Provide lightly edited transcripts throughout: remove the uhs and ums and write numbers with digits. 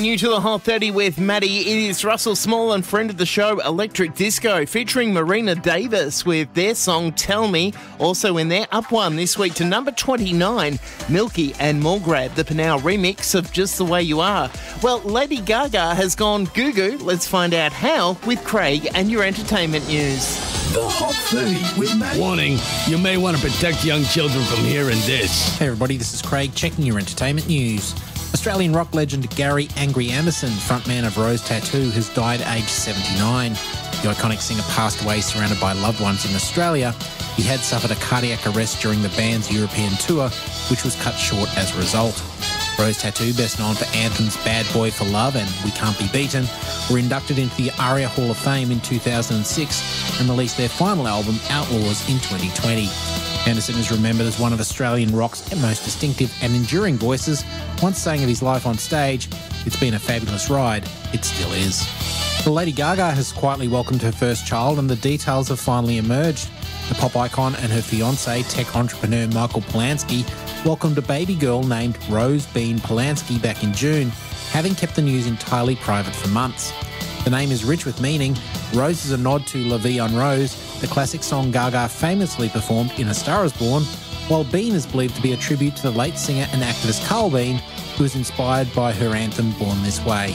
New to the Hot 30 with Maddie, it is Russell Small and friend of the show Electric Disco featuring Marina Davis with their song Tell Me. Also in there, up one this week to number 29, Milky and Morgrab, the Pinau remix of Just the Way You Are. Well, Lady Gaga has gone goo-goo. Let's find out how with Craig and your entertainment news. The Hot 30 with Maddie. Warning, you may want to protect young children from hearing this. Hey everybody, this is Craig checking your entertainment news. Australian rock legend Gary Angry Anderson, frontman of Rose Tattoo, has died aged 79. The iconic singer passed away surrounded by loved ones in Australia. He had suffered a cardiac arrest during the band's European tour, which was cut short as a result. Rose Tattoo, best known for anthems Bad Boy for Love and We Can't Be Beaten, were inducted into the ARIA Hall of Fame in 2006 and released their final album, Outlaws, in 2020. Anderson is remembered as one of Australian rock's most distinctive and enduring voices, once saying of his life on stage, "It's been a fabulous ride. It still is." Well, Lady Gaga has quietly welcomed her first child and the details have finally emerged. The pop icon and her fiancé, tech entrepreneur Michael Polanski, welcomed a baby girl named Rose Bean Polanski back in June, having kept the news entirely private for months. The name is rich with meaning. Rose is a nod to La Vie en Rose, the classic song Gaga famously performed in A Star Is Born, while Bean is believed to be a tribute to the late singer and activist Carl Bean, who was inspired by her anthem Born This Way.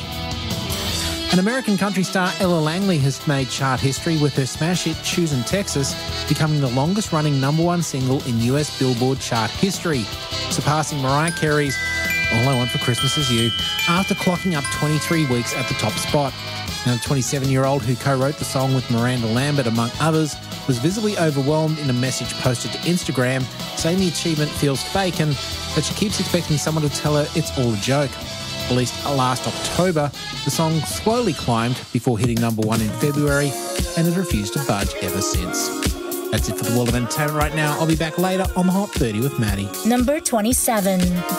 An American country star Ella Langley has made chart history with her smash hit Choosin' Texas, becoming the longest-running #1 single in US Billboard chart history, surpassing Mariah Carey's All I Want for Christmas Is You after clocking up 23 weeks at the top spot. Now, the 27-year-old who co-wrote the song with Miranda Lambert, among others, was visibly overwhelmed in a message posted to Instagram, saying the achievement feels fake and that she keeps expecting someone to tell her it's all a joke. Released last October, the song slowly climbed before hitting #1 in February and has refused to budge ever since. That's it for the world of entertainment right now. I'll be back later on the Hot 30 with Maddie. Number 27.